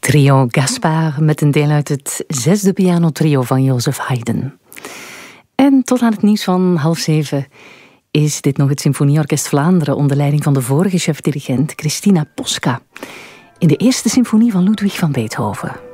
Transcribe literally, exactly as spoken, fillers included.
Trio Gaspard met een deel uit het zesde pianotrio van Joseph Haydn. En tot aan het nieuws van half zeven is dit nog het Symfonieorkest Vlaanderen onder leiding van de vorige chefdirigent Christina Posca in de eerste symfonie van Ludwig van Beethoven.